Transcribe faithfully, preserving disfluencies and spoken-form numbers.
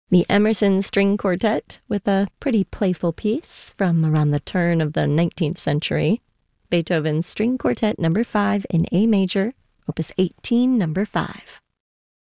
The Emerson String Quartet with a pretty playful piece from around the turn of the nineteenth century. Beethoven's String Quartet number five in A major, opus eighteen, number five.